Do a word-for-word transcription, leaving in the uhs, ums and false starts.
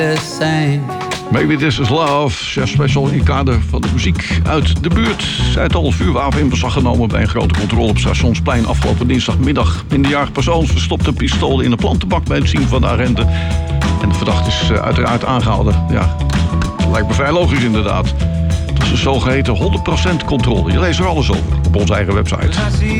Maybe This Is Love, zes special in kader van de muziek uit de buurt. Zij het al, vuurwapen in beslag genomen bij een grote controle op Stationsplein afgelopen dinsdagmiddag. Minderjarig persoon verstopte een pistool in een plantenbak bij het zien van de agenten. En de verdachte is uh, uiteraard aangehouden. Ja, dat lijkt me vrij logisch inderdaad. Het was een zogeheten honderd procent controle. Je leest er alles over op onze eigen website.